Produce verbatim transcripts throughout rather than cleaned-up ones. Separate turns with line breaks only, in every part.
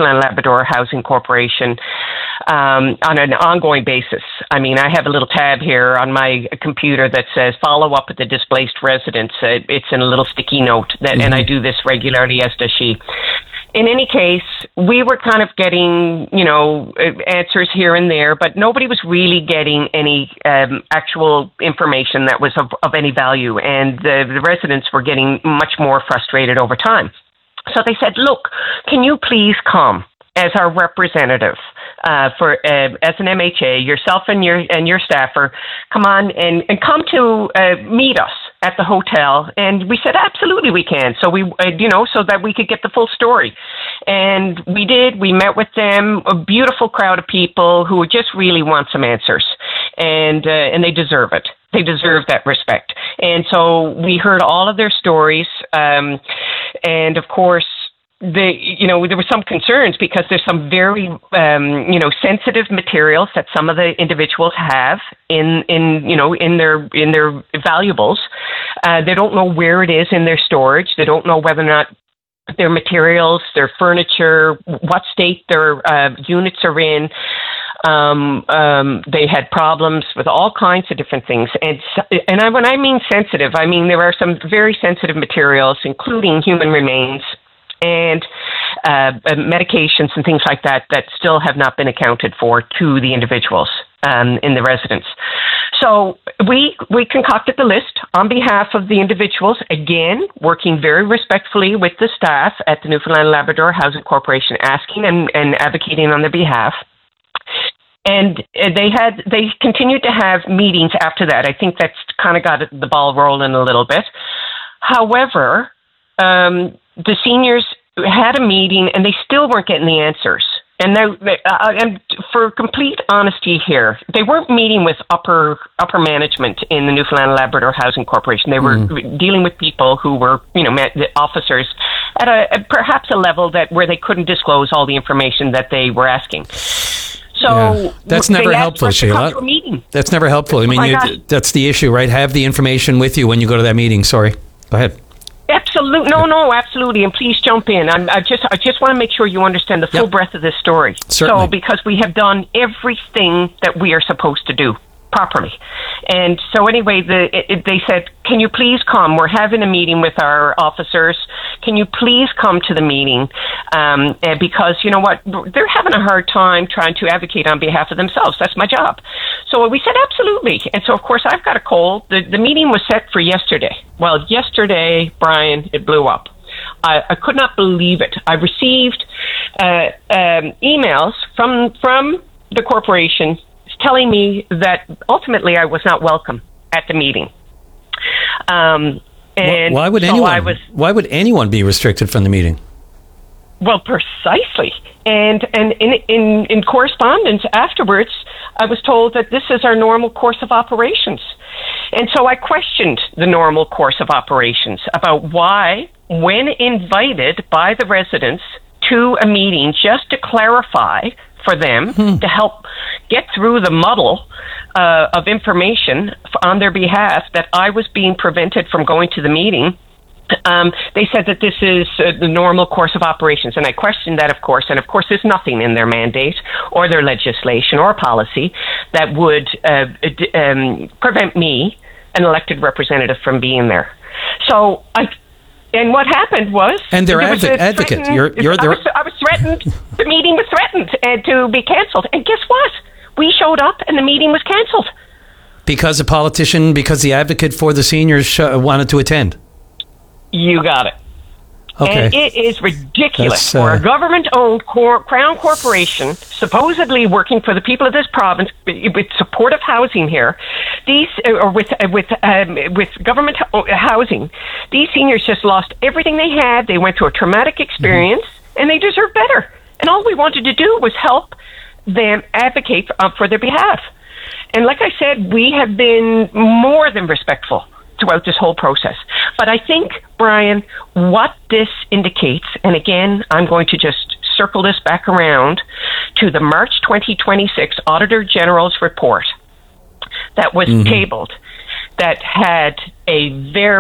Newfoundland and Labrador Housing Corporation um, on an ongoing basis. I mean, I have a little tab here on my computer that says follow up with the displaced residents. Uh, it's in a little sticky note, that, mm-hmm. and I do this regularly, as does she. In any case, we were kind of getting, you know, answers here and there, but nobody was really getting any um, actual information that was of, of any value. And the, the residents were getting much more frustrated over time. So they said, look, can you please come as our representative uh, for uh, as an M H A, yourself and your and your staffer, come on and, and come to uh, meet us at the hotel. And we said, absolutely we can. So we, uh, you know, so that we could get the full story. And we did. We met with them, a beautiful crowd of people who just really want some answers, and uh, and they deserve it. They deserve that respect. And so we heard all of their stories, um, and of course, the you know there were some concerns because there's some very um, you know sensitive materials that some of the individuals have in in you know in their in their valuables. Uh, they don't know where it is in their storage. They don't know whether or not their materials, their furniture, what state their uh, units are in. Um, um, they had problems with all kinds of different things. And and I, when I mean sensitive, I mean there are some very sensitive materials, including human remains and uh, medications and things like that, that still have not been accounted for to the individuals um, in the residence. So we we concocted the list on behalf of the individuals, again, working very respectfully with the staff at the Newfoundland and Labrador Housing Corporation, asking and, and advocating on their behalf. And they had they continued to have meetings after that. I think that's kind of got the ball rolling a little bit. However, um, the seniors had a meeting and they still weren't getting the answers. And, they, uh, and for complete honesty here, they weren't meeting with upper upper management in the Newfoundland and Labrador Housing Corporation. They were mm. dealing with people who were, you know, officers at a at perhaps a level that where they couldn't disclose all the information that they were asking. So
yeah. That's never helpful, Sheila. That's never helpful. I mean,
oh
you, that's the issue, right? Have the information with you when you go to that meeting. Sorry. Go ahead.
Absolutely. No, no, absolutely. And please jump in. I'm, I just I just want to make sure you understand the full yep. breadth of this story.
Certainly.
So, because we have done everything that we are supposed to do properly. And so anyway, the, it, they said, can you please come? We're having a meeting with our officers. Can you please come to the meeting? Um, because, you know what, they're having a hard time trying to advocate on behalf of themselves. That's my job. So we said, absolutely. And so, of course, I've got a cold. The, the meeting was set for yesterday. Well, yesterday, Brian, it blew up. I, I could not believe it. I received uh, um, emails from from the corporation telling me that ultimately I was not welcome at the meeting. Um, and
why would
so
anyone?
I was,
why would anyone be restricted from the meeting?
Well, precisely. And and in, in in correspondence afterwards, I was told that this is our normal course of operations. And so I questioned the normal course of operations about why, when invited by the residents to a meeting just to clarify for them, hmm. to help get through the muddle uh, of information on their behalf, that I was being prevented from going to the meeting. Um, they said that this is uh, the normal course of operations. And I questioned that, of course. And, of course, there's nothing in their mandate or their legislation or policy that would uh, um, prevent me, an elected representative, from being there. So I... And what happened was...
And they're adv- advocate. You're, you're
I, was, I was threatened. The meeting was threatened uh, to be cancelled. And guess what? We showed up and the meeting was cancelled.
Because a politician, because the advocate for the seniors sh- wanted to attend.
You got it.
Okay.
And it is ridiculous uh, for a government-owned cor- crown corporation, supposedly working for the people of this province with supportive housing here, these uh, or with uh, with um, with government ho- housing, these seniors just lost everything they had. They went through a traumatic experience, mm-hmm. and they deserve better. And all we wanted to do was help them advocate for, uh, for their behalf. And like I said, we have been more than respectful throughout this whole process. But I think, Brian, what this indicates, and again, I'm going to just circle this back around to the March twenty twenty-six Auditor General's report that was mm-hmm. tabled, that had a very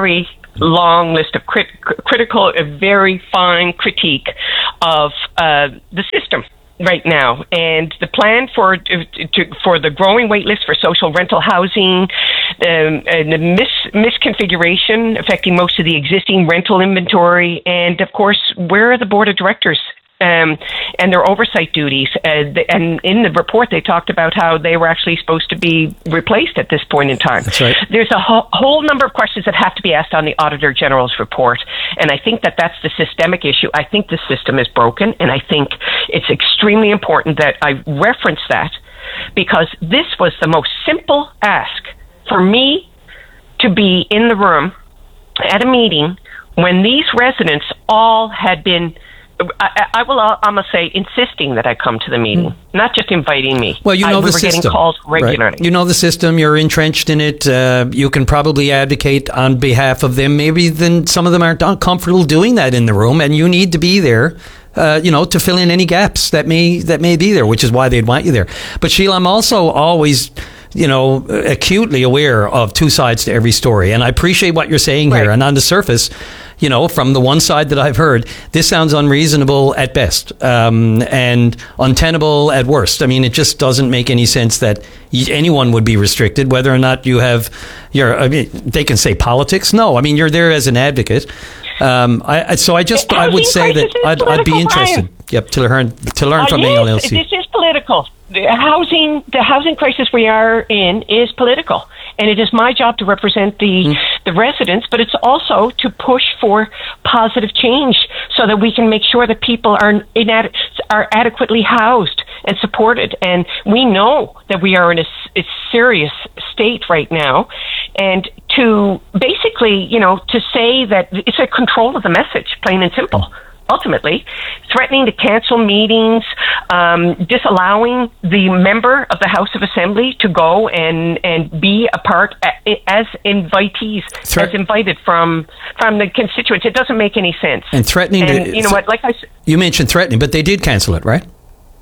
long list of crit- critical, a very fine critique of uh, the system right now, and the plan for to, for the growing wait list for social rental housing, um, and the mis, misconfiguration affecting most of the existing rental inventory, and of course, where are the board of directors um, and their oversight duties? Uh, the, and in the report, they talked about how they were actually supposed to be replaced at this point in time.
That's right.
There's a ho- whole number of questions that have to be asked on the Auditor General's report, and I think that that's the systemic issue. I think the system is broken, and I think it's extremely important that I reference that, because this was the most simple ask for me to be in the room at a meeting when these residents all had been, I, I will almost say, insisting that I come to the meeting, mm. not just inviting me.
Well, you know
I,
the
we
system.
We were getting calls regularly.
Right. You know the system. You're entrenched in it. Uh, you can probably advocate on behalf of them. Maybe then some of them aren't comfortable doing that in the room, and you need to be there. Uh, you know, to fill in any gaps that may that may be there, which is why they'd want you there. But Sheila, I'm also always, you know, acutely aware of two sides to every story, and I appreciate what you're saying
right.
here. And on the surface, you know, from the one side that I've heard, this sounds unreasonable at best, um, and untenable at worst. I mean, it just doesn't make any sense that anyone would be restricted, whether or not you have your. I mean, they can say politics. No, I mean, you're there as an advocate. Um, I, so I just I would say that I'd, I'd be interested. Brian. Yep, to learn to learn
uh,
from
yes,
A L L C.
This is political. The housing the housing crisis we are in is political, and it is my job to represent the mm. the residents, but it's also to push for positive change so that we can make sure that people are inad- are adequately housed and supported. And we know that we are in a, a serious state right now, and to basically, you know, to say that it's a control of the message, plain and simple. Mm. Ultimately, threatening to cancel meetings, um, disallowing the member of the House of Assembly to go and, and be a part as invitees, Thre- as invited from from the constituents. It doesn't make any sense.
And threatening,
and,
to,
you know what? Like I,
you mentioned threatening, but they did cancel it, right?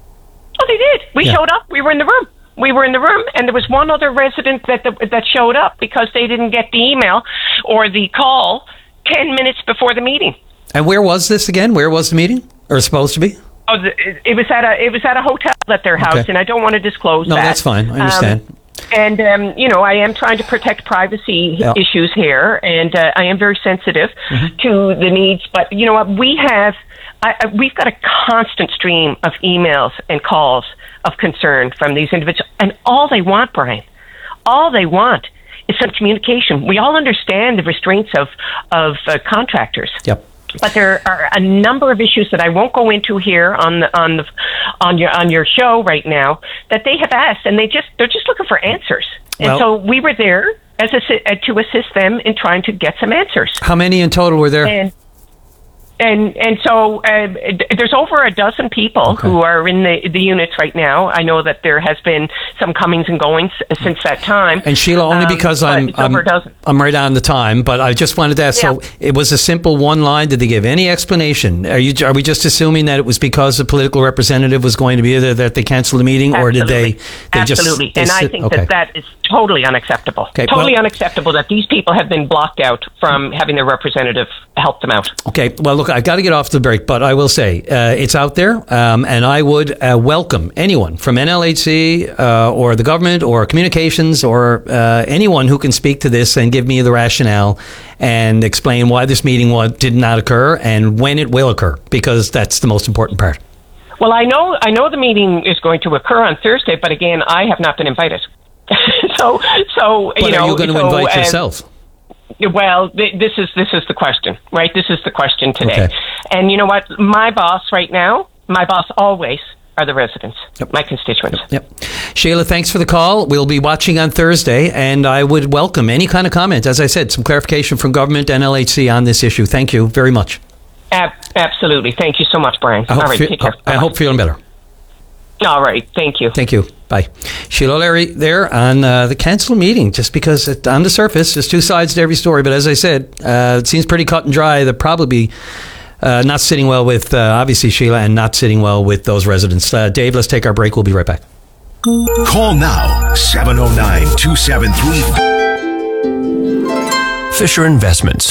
Oh, they did. We
yeah.
showed up. We were in the room. We were in the room, and there was one other resident that the, that showed up because they didn't get the email or the call ten minutes before the meeting.
And where was this again? Where was the meeting, or supposed to be?
Oh, the, it was at a it was at a hotel at their house, okay. and I don't want to disclose
no,
that.
No, that's fine. I understand.
Um, and um, you know, I am trying to protect privacy yeah. issues here, and uh, I am very sensitive mm-hmm. to the needs. But you know what? We have I, I, we've got a constant stream of emails and calls of concern from these individuals, and all they want, Brian, all they want is some communication. We all understand the restraints of of uh, contractors.
Yep.
But there are a number of issues that I won't go into here on the on the on your on your show right now that they have asked, and they just they're just looking for answers. And well, so we were there as a, to assist them in trying to get some answers.
How many in total were there?
And and, and so uh, there's over a dozen people okay. who are in the the units right now. I know that there has been some comings and goings since that time.
And Sheila, only
um,
because I'm I'm, I'm right on the time, but I just wanted to ask. Yeah. So it was a simple one line. Did they give any explanation? Are you are we just assuming that it was because the political representative was going to be there that they canceled the meeting,
Absolutely.
or did they? they
Absolutely,
just, they
and
sit,
I think
okay.
that that is totally unacceptable.
Okay,
totally
well,
unacceptable that these people have been blocked out from having their representative help them out.
Okay, well, look, I've got to get off the break, but I will say uh, it's out there, um, and I would uh, welcome anyone from N L H C uh, or the government or communications or uh, anyone who can speak to this and give me the rationale and explain why this meeting was, did not occur and when it will occur, because that's the most important part.
Well, I know I know the meeting is going to occur on Thursday, but again, I have not been invited. so, so
but
you know,
are you going to
so,
invite
uh,
yourself?
Well, th- this is this is the question, right? This is the question today.
Okay.
And you know what? My boss right now, my boss always are the residents, yep. my constituents.
Yep. yep. Sheila, thanks for the call. We'll be watching on Thursday, and I would welcome any kind of comment. As I said, some clarification from government, N L H C on this issue. Thank you very much.
Ab- absolutely. Thank you so much, Brian.
I hope,
All right,
fe-
take care.
I hope feeling better.
All right. Thank you.
Thank you. Bye. Sheila O'Leary there on uh, the cancelled meeting, just because it, on the surface, there's two sides to every story. But as I said, uh, it seems pretty cut and dry. They're probably uh, not sitting well with, uh, obviously, Sheila, and not sitting well with those residents. Uh, Dave, let's take our break. We'll be right back.
Call now, seven oh nine, two seven three. Fisher Investments.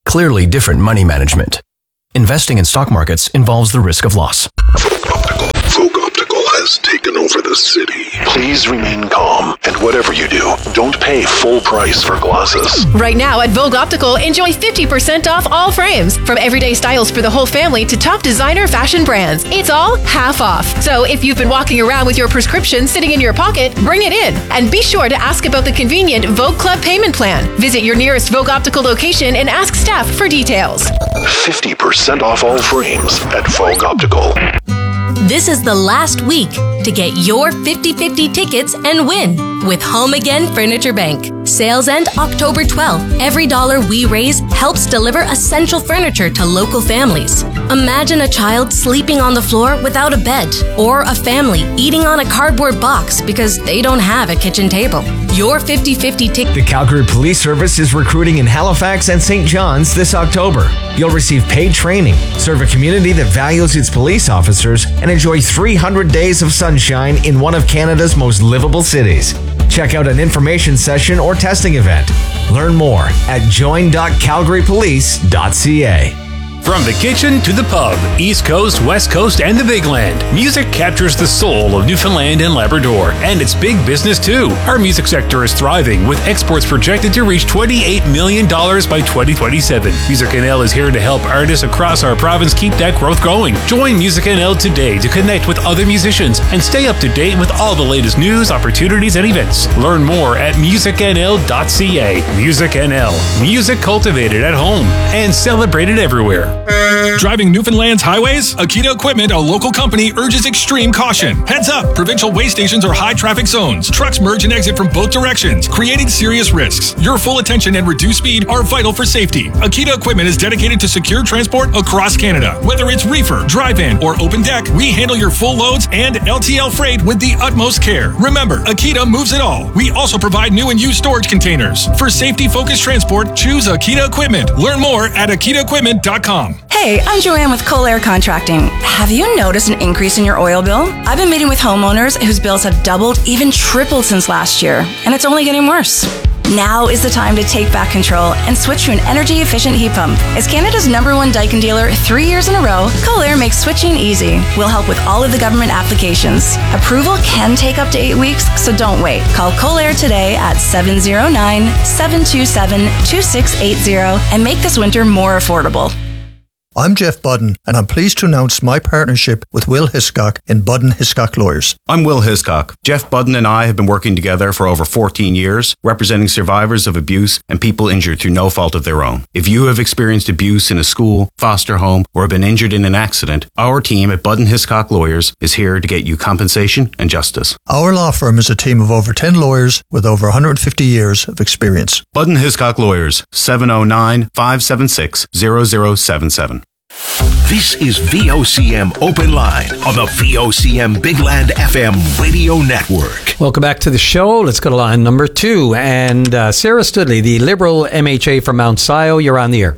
Clearly different money management. Investing in stock markets involves the risk of loss.
Optical. Vogue Optical has taken over the city. Please remain calm, and whatever you do, don't pay full price for glasses.
Right now at Vogue Optical, enjoy fifty percent off all frames. From everyday styles for the whole family to top designer fashion brands. It's all half off. So if you've been walking around with your prescription sitting in your pocket, bring it in. And be sure to ask about the convenient Vogue Club payment plan. Visit your nearest Vogue Optical location and ask staff for details.
fifty percent off all frames at Vogue Optical.
This is the last week to get your fifty-fifty tickets and win with Home Again Furniture Bank. Sales end October twelfth. Every dollar we raise helps deliver essential furniture to local families. Imagine a child sleeping on the floor without a bed, or a family eating on a cardboard box because they don't have a kitchen table. Your fifty-fifty ticket.
The Calgary Police Service is recruiting in Halifax and Saint John's this October. You'll receive paid training, serve a community that values its police officers, and enjoy three hundred days of sunshine in one of Canada's most livable cities. Check out an information session or testing event. Learn more at join dot calgary police dot c a.
From the kitchen to the pub, East Coast, West Coast, and the Big Land, music captures the soul of Newfoundland and Labrador, and it's big business too. Our music sector is thriving, with exports projected to reach twenty-eight million dollars by twenty twenty-seven. Music N L is here to help artists across our province keep that growth going. Join Music N L today to connect with other musicians and stay up to date with all the latest news, opportunities, and events. Learn more at music n l dot c a. Music N L. Music cultivated at home and celebrated everywhere.
Driving Newfoundland's highways? Akita Equipment, a local company, urges extreme caution. Heads up, provincial way stations are high traffic zones. Trucks merge and exit from both directions, creating serious risks. Your full attention and reduced speed are vital for safety. Akita Equipment is dedicated to secure transport across Canada. Whether it's reefer, drive-in, or open deck, we handle your full loads and L T L freight with the utmost care. Remember, Akita moves it all. We also provide new and used storage containers. For safety-focused transport, choose Akita Equipment. Learn more at akita equipment dot com.
Hey, I'm Joanne with Colair Contracting. Have you noticed an increase in your oil bill? I've been meeting with homeowners whose bills have doubled, even tripled since last year, and it's only getting worse. Now is the time to take back control and switch to an energy-efficient heat pump. As Canada's number one Daikin dealer three years in a row, Colair makes switching easy. We'll help with all of the government applications. Approval can take up to eight weeks, so don't wait. Call Colair today at seven zero nine, seven two seven, two six eight zero and make this winter more affordable.
I'm Jeff Budden, and I'm pleased to announce my partnership with Will Hiscock in Budden Hiscock Lawyers.
I'm Will Hiscock. Jeff Budden and I have been working together for over fourteen years, representing survivors of abuse and people injured through no fault of their own. If you have experienced abuse in a school, foster home, or have been injured in an accident, our team at Budden Hiscock Lawyers is here to get you compensation and justice.
Our law firm is a team of over ten lawyers with over one hundred fifty years of experience.
Budden Hiscock Lawyers, seven oh nine, five seven six, zero zero seven seven.
This is V O C M Open Line on the V O C M Big Land F M radio network.
Welcome back to the show. Let's go to line number two. And uh, Sarah Studley, the Liberal M H A from Mount Sion, you're on the air.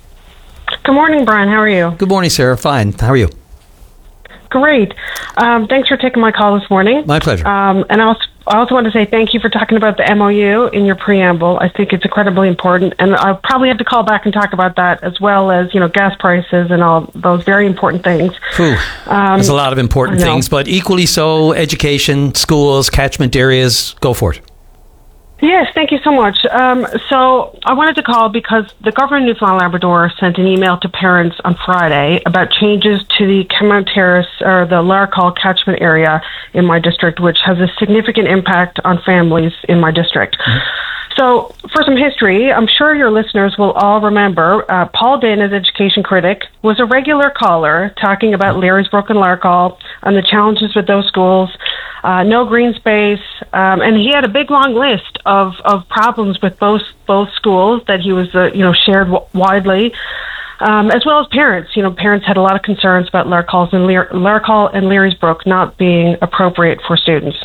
Good morning, Brian. How are you?
Good morning, Sarah. Fine. How are you?
Great. Um, thanks for taking my call this morning.
My pleasure.
Um, and I also, I also want to say thank you for talking about the M O U in your preamble. I think it's incredibly important, and I'll probably have to call back and talk about that, as well as, you know, gas prices and all those very important things.
Whew.
Um,
There's a lot of important things, but equally so, education, schools, catchment areas. Go for it.
Yes, thank you so much. Um, so I wanted to call because the governor of Newfoundland and Labrador sent an email to parents on Friday about changes to the Cammon Terrace or the Larcall catchment area in my district, which has a significant impact on families in my district. Mm-hmm. So for some history, I'm sure your listeners will all remember uh, Paul Dinn, as education critic, was a regular caller talking about Larrysbrook and Larcall and the challenges with those schools. Uh, no green space, um, and he had a big long list of, of problems with both both schools that he was, uh, you know, shared w- widely, um, as well as parents. You know, parents had a lot of concerns about Larcall and Lear- Larcall and Larrysbrook not being appropriate for students.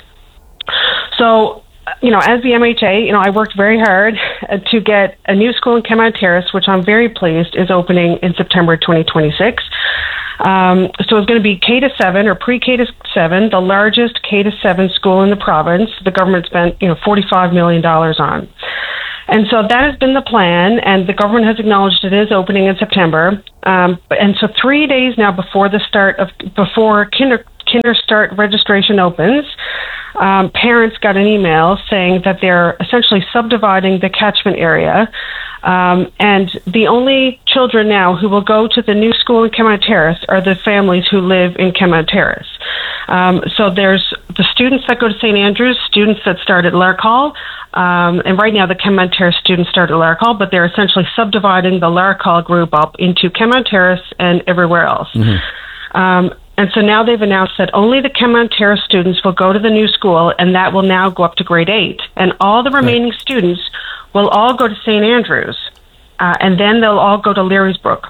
So, you know, as the M H A, you know, I worked very hard to get a new school in Cammon Terrace, which I'm very pleased is opening in September twenty twenty-six. Um, so it's going to be K to seven or pre-K to seven, the largest K to seven school in the province. The government spent, you know, forty-five million dollars on. And so that has been the plan, and the government has acknowledged it is opening in September. Um, and so three days now before the start of, before kinder, kinder start registration opens, um, parents got an email saying that they're essentially subdividing the catchment area. Um, and the only children now who will go to the new school in Kenmount Terrace are the families who live in Kenmount Terrace. Um, so there's the students that go to Saint Andrews, students that start at Lark Hall, um, and right now the Kenmount Terrace students start at Lark Hall, but they're essentially subdividing the Lark Hall group up into Kenmount Terrace and everywhere else. Mm-hmm. Um, and so now they've announced that only the Kenmount Terrace students will go to the new school, and that will now go up to grade eight. And all the remaining right. students will all go to Saint Andrews, uh, and then they'll all go to Learysbrook.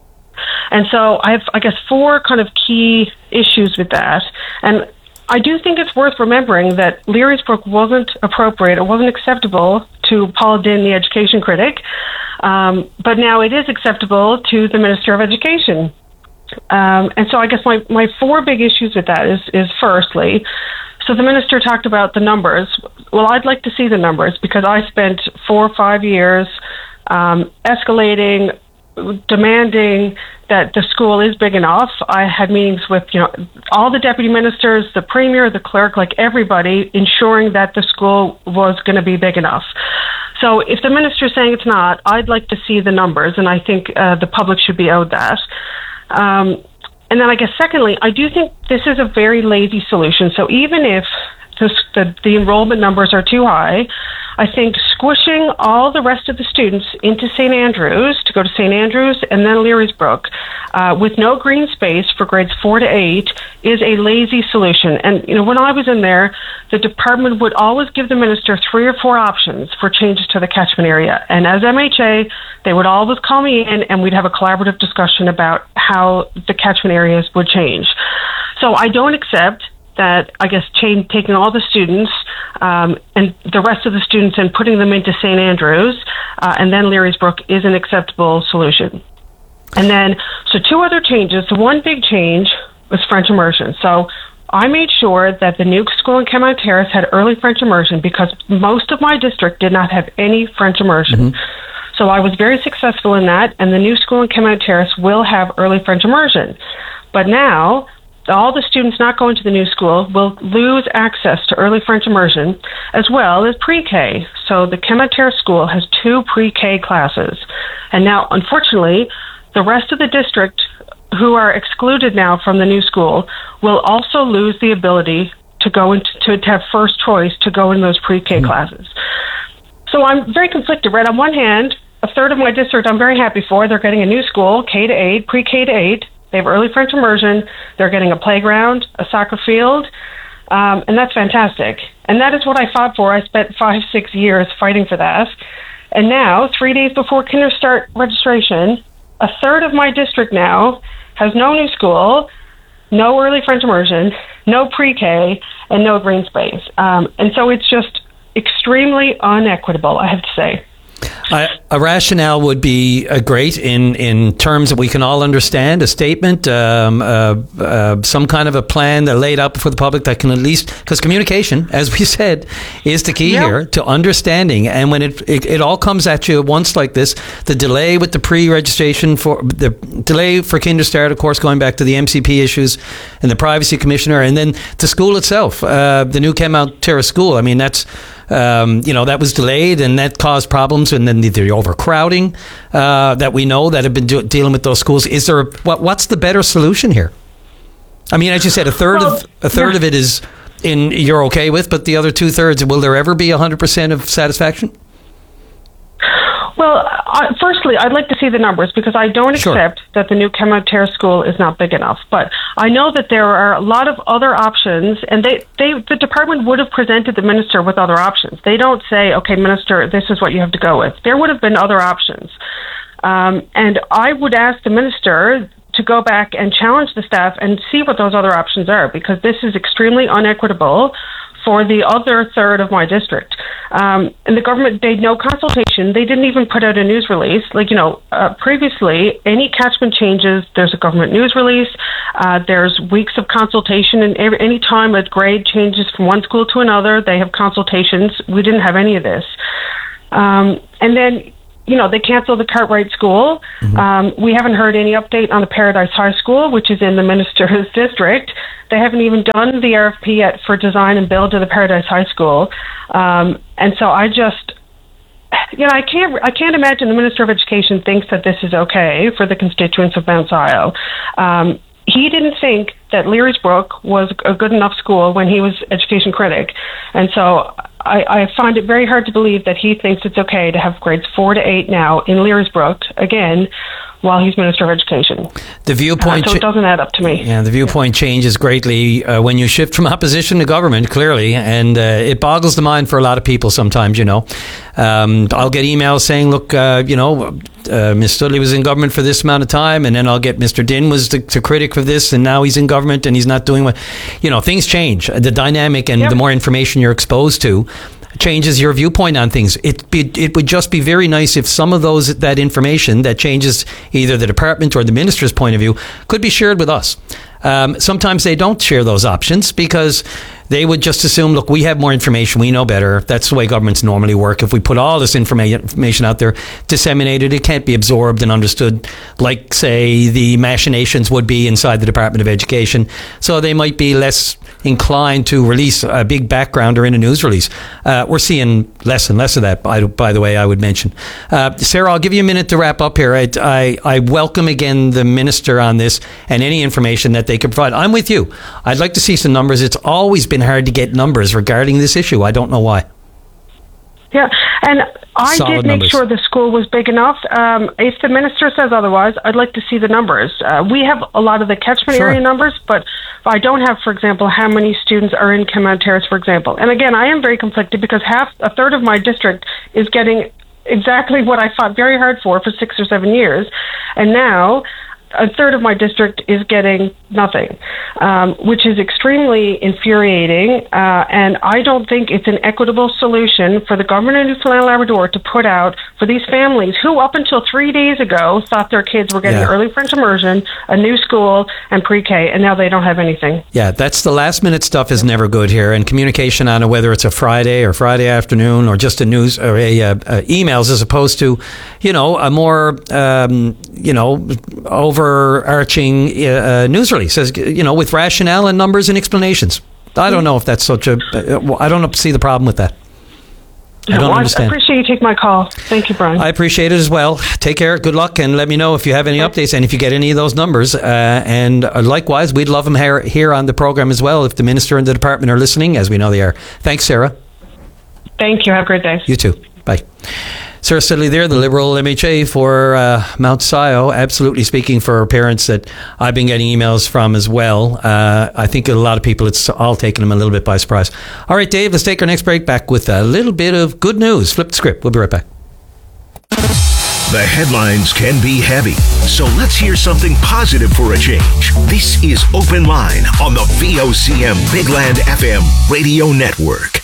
And so I have, I guess, four kind of key issues with that. And I do think it's worth remembering that Learysbrook wasn't appropriate, it wasn't acceptable to Paul Dinn, the education critic, um, but now it is acceptable to the Minister of Education. Um, and so I guess my, my four big issues with that is, is firstly, so the minister talked about the numbers. Well, I'd like to see the numbers because I spent four or five years um, escalating, demanding that the school is big enough. I had meetings with, you know, all the deputy ministers, the premier, the clerk, like everybody, ensuring that the school was going to be big enough. So if the minister is saying it's not, I'd like to see the numbers, and I think uh, the public should be owed that. Um, and then I guess secondly, I do think this is a very lazy solution. So even if this, the, the enrollment numbers are too high, I think squishing all the rest of the students into Saint Andrews, to go to Saint Andrews and then Learysbrook, uh, with no green space for grades four to eight, is a lazy solution. And, you know, when I was in there, the department would always give the minister three or four options for changes to the catchment area. And as M H A, they would always call me in and we'd have a collaborative discussion about how the catchment areas would change. So I don't accept that, I guess, change, taking all the students um, and the rest of the students and putting them into Saint Andrews uh, and then Learysbrook is an acceptable solution. And then, so two other changes. The one big change was French immersion. So I made sure that the new school in Kenmount Terrace had early French immersion because most of my district did not have any French immersion. Mm-hmm. So I was very successful in that, and the new school in Kenmount Terrace will have early French immersion. But now, all the students not going to the new school will lose access to early French immersion as well as pre-K. So the Kenmount Terrace School has two pre-K classes. And now, unfortunately, the rest of the district who are excluded now from the new school will also lose the ability to go into to, to have first choice to go in those pre-K mm-hmm. classes. So I'm very conflicted, right? On one hand, a third of my district I'm very happy for. They're getting a new school, K to eight, pre-K to eight. They have early French immersion. They're getting a playground, a soccer field, um, and that's fantastic. And that is what I fought for. I spent five, six years fighting for that. And now, three days before kinder start registration, a third of my district now has no new school, no early French immersion, no pre-K, and no green space. Um, and so it's just extremely unequitable, I have to say.
Uh, a rationale would be uh, great in, in terms that we can all understand, a statement, um, uh, uh, some kind of a plan that laid out before the public that can at least, because communication, as we said, is the key yep. here to understanding. And when it, it it all comes at you at once like this, the delay with the pre-registration, for the delay for kinder start, of course, going back to the M C P issues and the privacy commissioner, and then the school itself, uh, the new Kenmount Terrace School. I mean, that's Um, you know, that was delayed and that caused problems. And then the, the overcrowding uh, that we know that have been do- dealing with those schools. Is there, a, what, what's the better solution here? I mean, as you said, a third well, of a third yeah. of it is in you're okay with, but the other two thirds, will there ever be one hundred percent of satisfaction?
Well, uh, firstly, I'd like to see the numbers because I don't sure. accept that the new Kenmount Terrace School is not big enough. But I know that there are a lot of other options, and they, they the department would have presented the minister with other options. They don't say, okay, minister, this is what you have to go with. There would have been other options. Um, and I would ask the minister to go back and challenge the staff and see what those other options are, because this is extremely unequitable for the other third of my district. Um, and the government made no consultation. They didn't even put out a news release. Like, you know, uh, previously, any catchment changes, there's a government news release, uh, there's weeks of consultation, and every, any time a grade changes from one school to another, they have consultations. We didn't have any of this. Um, and then, you know, they canceled the Cartwright School. Mm-hmm. Um, we haven't heard any update on the Paradise High School, which is in the minister's district. They haven't even done the R F P yet for design and build of the Paradise High School. Um, and so I just, you know, I can't, I can't imagine the Minister of Education thinks that this is okay for the constituents of Mount Sion. Um, he didn't think that Learysbrook was a good enough school when he was education critic. And so I, I find it very hard to believe that he thinks it's okay to have grades four to eight now in Learysbrook, again, while he's Minister of Education.
The viewpoint
uh, so it doesn't add up to me.
Yeah, the viewpoint yeah. changes greatly uh, when you shift from opposition to government, clearly, and uh, it boggles the mind for a lot of people sometimes, you know. Um, I'll get emails saying, look, uh, you know, uh, Miz Studley was in government for this amount of time, and then I'll get Mister Dinh was the, the critic for this, and now he's in government and he's not doing what... You know, things change. The dynamic and yep. the more information you're exposed to changes your viewpoint on things. It be, it would just be very nice if some of those that information that changes either the department or the minister's point of view could be shared with us. Um, sometimes they don't share those options because they would just assume, look, we have more information, we know better. That's the way governments normally work. If we put all this informa- information out there, disseminated, it can't be absorbed and understood like, say, the machinations would be inside the Department of Education. So they might be less inclined to release a big backgrounder in a news release. Uh, we're seeing less and less of that, by, by the way, I would mention. Uh, Sarah, I'll give you a minute to wrap up here. I, I, I welcome again the minister on this and any information that they could provide. I'm with you. I'd like to see some numbers. It's always been hard to get numbers regarding this issue. I don't know why.
Yeah, and I
Solid
did make
numbers.
sure the school was big enough. Um, if the minister says otherwise, I'd like to see the numbers. Uh, we have a lot of the catchment
Sure.
area numbers, but I don't have, for example, how many students are in Kenmount Terrace, for example. And again, I am very conflicted because half, a third of my district is getting exactly what I fought very hard for for six or seven years, and now a third of my district is getting nothing, um, which is extremely infuriating. Uh, and I don't think it's an equitable solution for the government of Newfoundland and Labrador to put out for these families who, up until three days ago, thought their kids were getting
Yeah.
early French immersion, a new school, and pre-K, and now they don't have anything.
Yeah, that's the last minute stuff is never good here, and communication on it, whether it's a Friday or Friday afternoon or just a news or a uh, uh, emails, as opposed to, you know, a more um, you know overarching uh, news release, as you know, with rationale and numbers and explanations. I don't know if that's such a. Uh, I don't see the problem with that. I don't
well,
understand.
I appreciate you taking my call. Thank you, Brian.
I appreciate it as well. Take care. Good luck, and let me know if you have any updates and if you get any of those numbers. Uh, and uh, likewise, we'd love them here, here on the program as well if the minister and the department are listening, as we know they are. Thanks, Sarah.
Thank you. Have a great day.
You too. Bye. Sarah Studley there, the Liberal M H A for uh, Mount Sion, absolutely speaking for parents that I've been getting emails from as well. Uh, I think a lot of people, it's all taken them a little bit by surprise. All right, Dave, let's take our next break, back with a little bit of good news. Flip the script. We'll be right back.
The headlines can be heavy, so let's hear something positive for a change. This is Open Line on the V O C M Big Land F M radio network.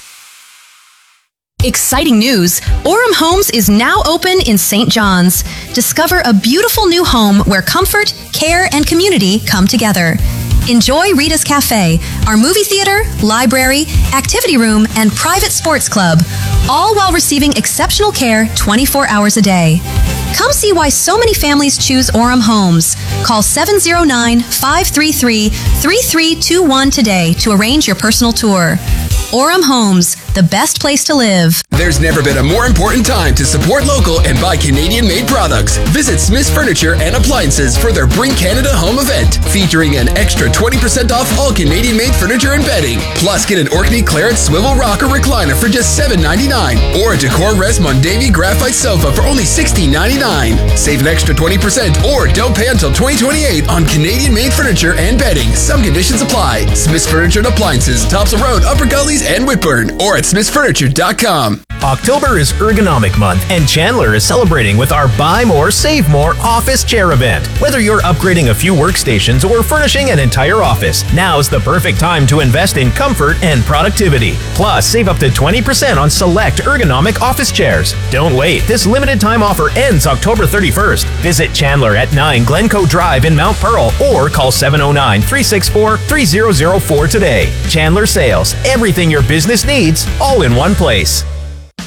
Exciting news! Orem Homes is now open in Saint John's. Discover a beautiful new home where comfort, care, and community come together. Enjoy Rita's Cafe, our movie theater, library, activity room, and private sports club, all while receiving exceptional care twenty-four hours a day. Come see why so many families choose Orem Homes. Call seven oh nine, five three three, three three two one today to arrange your personal tour. Orem Homes, the best place to live.
There's never been a more important time to support local and buy Canadian-made products. Visit Smith's Furniture and Appliances for their Bring Canada Home event, featuring an extra twenty percent off all Canadian-made furniture and bedding. Plus, get an Orkney Clarence swivel rocker recliner for just seven ninety-nine, or a Decor Res Mondavie graphite sofa for only sixteen ninety-nine. Save an extra twenty percent or don't pay until twenty twenty-eight on Canadian-made furniture and bedding. Some conditions apply. Smith's Furniture and Appliances, Thompson Road, Upper Gullies, and Whitburn, or at smiths furniture dot com.
October is Ergonomic Month, and Chandler is celebrating with our Buy More, Save More office chair event. Whether you're upgrading a few workstations or furnishing an entire office, now's the perfect time to invest in comfort and productivity. Plus, save up to twenty percent on select ergonomic office chairs. Don't wait. This limited time offer ends October thirty-first. Visit Chandler at nine Glencoe Drive in Mount Pearl or call seven oh nine, three six four, three oh oh four today. Chandler Sales. Everything your business needs, all in one place.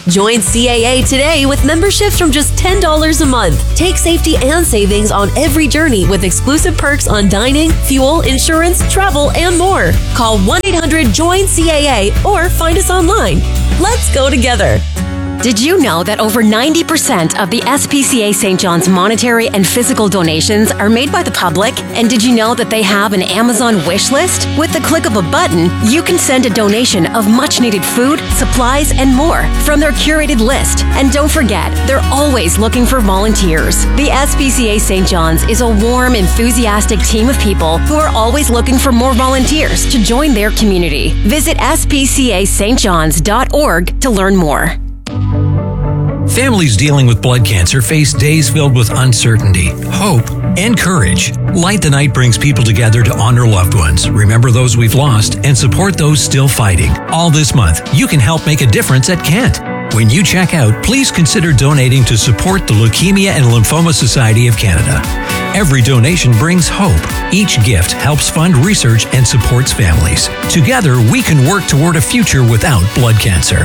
Join C A A today with memberships from just ten dollars a month. Take safety and savings on every journey with exclusive perks on dining, fuel, insurance, travel, and more. Call one eight hundred join C A A or find us online. Let's go together.
Did you know that over ninety percent of the S P C A Saint John's monetary and physical donations are made by the public? And did you know that they have an Amazon wish list? With the click of a button, you can send a donation of much needed food, supplies, and more from their curated list. And don't forget, they're always looking for volunteers. The S P C A Saint John's is a warm, enthusiastic team of people who are always looking for more volunteers to join their community. Visit s p c a st johns dot org to learn more.
Families dealing with blood cancer face days filled with uncertainty, hope, and courage. Light the Night brings people together to honor loved ones, remember those we've lost, and support those still fighting. All this month, you can help make a difference at Kent. When you check out, please consider donating to support the Leukemia and Lymphoma Society of Canada. Every donation brings hope. Each gift helps fund research and supports families. Together, we can work toward a future without blood cancer.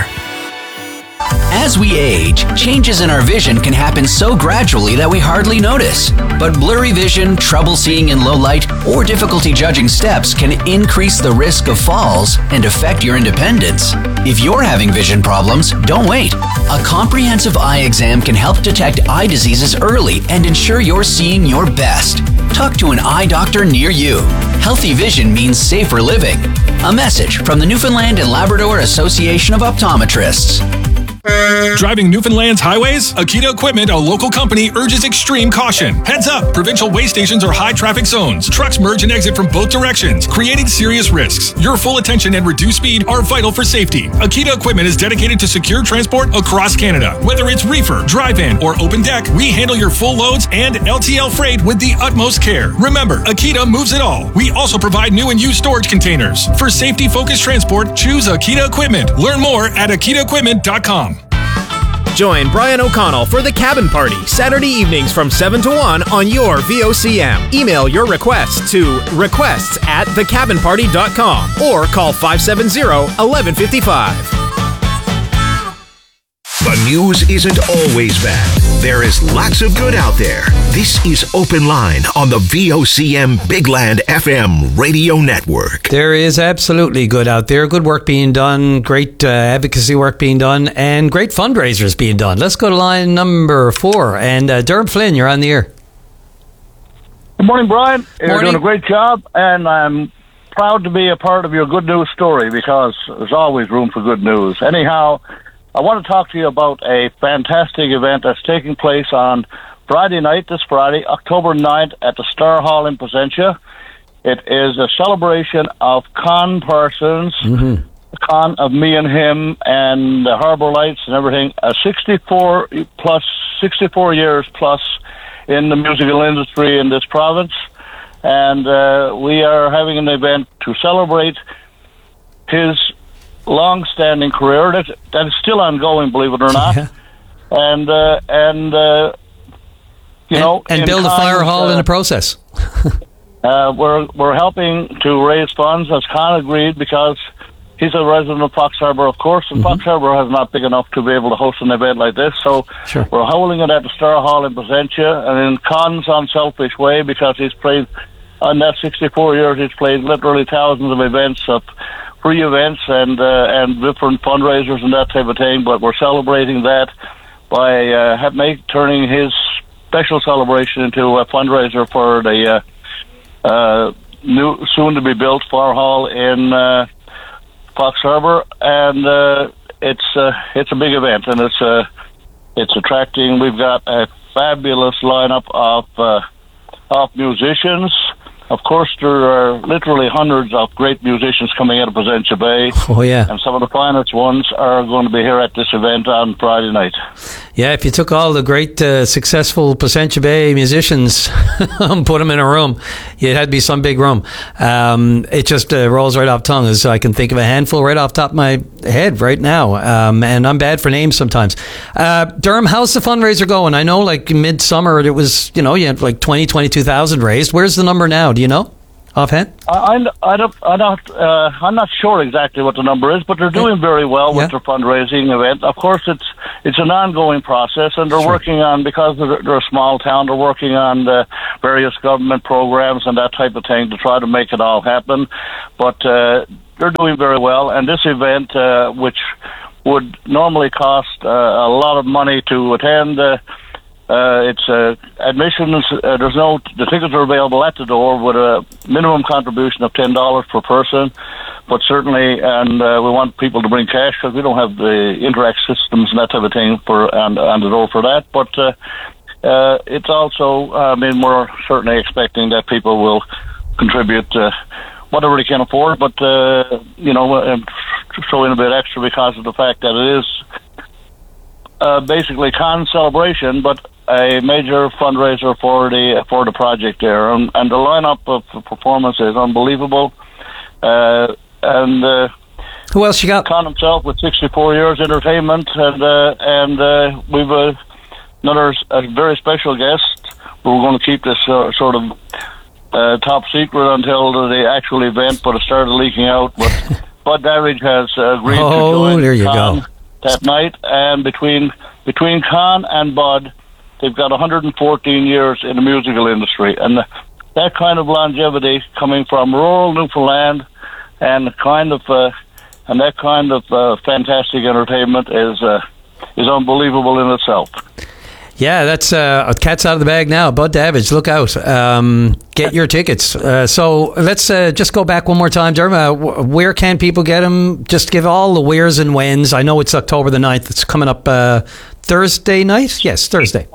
As we age, changes in our vision can happen so gradually that we hardly notice. But blurry vision, trouble seeing in low light, or difficulty judging steps can increase the risk of falls and affect your independence. If you're having vision problems, don't wait. A comprehensive eye exam can help detect eye diseases early and ensure you're seeing your best. Talk to an eye doctor near you. Healthy vision means safer living. A message from the Newfoundland and Labrador Association of Optometrists.
Driving Newfoundland's highways? Akita Equipment, a local company, urges extreme caution. Heads up! Provincial way stations are high traffic zones. Trucks merge and exit from both directions, creating serious risks. Your full attention and reduced speed are vital for safety. Akita Equipment is dedicated to secure transport across Canada. Whether it's reefer, dry-van, or open deck, we handle your full loads and L T L freight with the utmost care. Remember, Akita moves it all. We also provide new and used storage containers. For safety-focused transport, choose Akita Equipment. Learn more at akita equipment dot com.
Join Brian O'Connell for the Cabin Party, Saturday evenings from seven to one on your V O C M. Email your requests to requests at the cabin party dot com or call five seven zero, one one five five.
The news isn't always bad. There is lots of good out there. This is Open Line on the V O C M Bigland F M radio network.
There is absolutely good out there. Good work being done, great uh, advocacy work being done, and great fundraisers being done. Let's go to line number four. And uh, Derm Flynn, you're on the air.
Good morning, Brian. You're
Morning.
doing a great job, and I'm proud to be a part of your good news story because there's always room for good news. Anyhow, I want to talk to you about a fantastic event that's taking place on Friday night, this Friday, October ninth, at the Star Hall in Placentia. It is a celebration of Con Parsons,
mm-hmm.
the con of Me and Him, and the Harbor Lights and everything. A sixty-four plus, sixty-four years plus in the musical industry in this province. And uh, we are having an event to celebrate his long-standing career that that is still ongoing, believe it or not,
yeah.
and uh, and uh, you
and,
know,
and build a fire hall uh, in the process.
uh, we're we're helping to raise funds, as Con agreed, because he's a resident of Fox Harbour, of course, and mm-hmm. Fox Harbour is not big enough to be able to host an event like this. So
sure.
we're holding it at the Star Hall in Placentia, and in Con's unselfish way, because he's played on that sixty-four years, he's played literally thousands of events of. Free events and uh, and different fundraisers and that type of thing, but we're celebrating that by uh, have make, turning his special celebration into a fundraiser for the uh, uh, new, soon-to-be-built Fire Hall in uh, Fox Harbour, and uh, it's uh, it's a big event, and it's uh, it's attracting. We've got a fabulous lineup of uh, of musicians. Of course, there are literally hundreds of great musicians coming out of Placentia Bay.
Oh, yeah.
And some of the finest ones are going to be here at this event on Friday night.
Yeah, if you took all the great, uh, successful Placentia Bay musicians and put them in a room, it had to be some big room. Um, it just uh, rolls right off tongue, as I can think of a handful right off the top of my head right now. Um, and I'm bad for names sometimes. Uh, Derm, how's the fundraiser going? I know, like, midsummer, it was, you know, you had like twenty, twenty-two thousand raised. Where's the number now? Do you know? offhand?
I, I'm, I don't, I'm not, uh, I'm not sure exactly what the number is, but they're doing very well with
Yeah.
their fundraising event. Of course, it's it's an ongoing process, and they're
Sure.
working on, because they're, they're a small town, they're working on uh, various government programs and that type of thing to try to make it all happen. But uh, they're doing very well, and this event, uh, which would normally cost uh, a lot of money to attend. Uh, uh, it's uh, admissions. Uh, there's no. The tickets are available at the door with a minimum contribution of ten dollars per person. But certainly, and uh, we want people to bring cash because we don't have the Interact systems and that type of thing for on, on the door for that. But uh, uh, it's also. I mean, we're certainly expecting that people will contribute. Uh, whatever they can afford, but, uh, you know, and throw in a bit extra because of the fact that it is uh, basically con celebration, but a major fundraiser for the for the project there. And, and the lineup of performance is unbelievable. Uh, and uh,
who else you got?
Con himself with sixty-four years entertainment, and uh, and uh, we've uh, another a very special guest. We're going to keep this uh, sort of Uh, top secret until the actual event, but it started leaking out. But Bud Davidge has uh, agreed
oh,
to join
there you
Con
go.
that night, and between between Con and Bud, they've got one hundred fourteen years in the musical industry, and that kind of longevity coming from rural Newfoundland, and kind of uh, and that kind of uh, fantastic entertainment is uh, is unbelievable in itself.
Yeah, that's uh, cat's out of the bag now. Bud Davidge, look out. Um, get your tickets. Uh, so let's uh, just go back one more time, Dermot. Where can people get them? Just give all the wheres and whens. I know it's October the ninth. It's coming up uh, Thursday night? Yes, Thursday.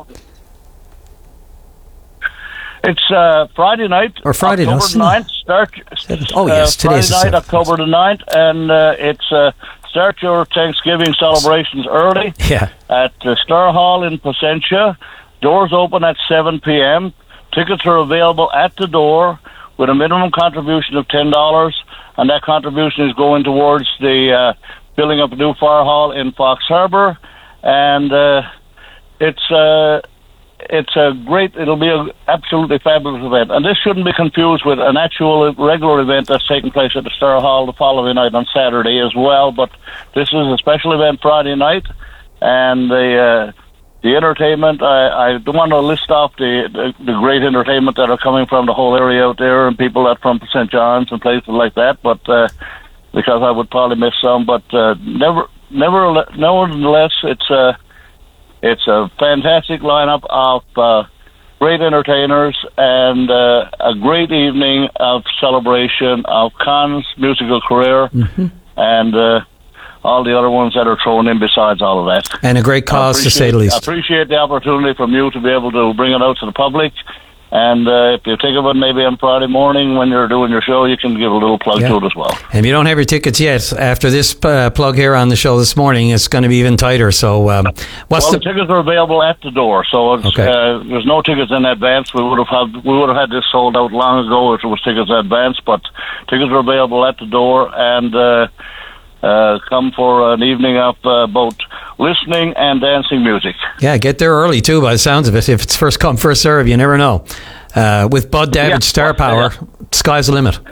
It's uh, Friday night,
Or Friday, no,
October
it's not.
ninth. Start,
Oh, yes,
uh,
today's the
Friday night,
seventh.
October the ninth, and uh, it's uh, start your Thanksgiving celebrations early.
Yeah.
At the Star Hall in Placentia. Doors open at seven p.m. Tickets are available at the door with a minimum contribution of ten dollars, and that contribution is going towards the uh, building of a new fire hall in Fox Harbor. And uh, it's uh, it's a great, it'll be an absolutely fabulous event. And this shouldn't be confused with an actual regular event that's taking place at the Star Hall the following night on Saturday as well. But this is a special event Friday night, and the uh, the entertainment, I, I don't want to list off the, the the great entertainment that are coming from the whole area out there, and people that from Saint John's and places like that, but uh, because I would probably miss some. But uh, never, never, nevertheless, it's a it's a fantastic lineup of uh, great entertainers and uh, a great evening of celebration of Con's musical career,
Mm-hmm.
and uh, all the other ones that are thrown in besides all of that.
And a great cause, to say the
I
least.
appreciate the opportunity from you to be able to bring it out to the public. And uh, if you think of it maybe on Friday morning when you're doing your show, you can give a little plug
Yeah.
to it as well.
And if you don't have your tickets yet, after this uh, plug here on the show this morning, it's going to be even tighter. So, um, what's
well,
the...
the tickets are available at the door, so it's,
Okay.
uh, there's no tickets in advance. We would have had we would have had this sold out long ago if it was tickets in advance, but tickets are available at the door, and uh, uh, come for an evening of uh, both listening and dancing music.
Yeah, get there early, too, by the sounds of it. If it's first come, first serve, you never know. Uh, with Bud Davidge
Yeah,
Star Power, sky's the limit.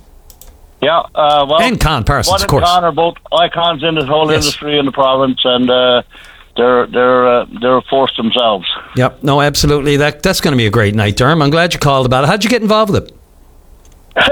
Yeah, uh, well,
And Con Parsons,
Bud
of course.
and Con are both icons in this whole
Yes.
industry in the province, and uh, they're they're uh, they're a force themselves.
Yep, no, absolutely. That That's going to be a great night, Derm. I'm glad you called about it. How'd you get involved with it?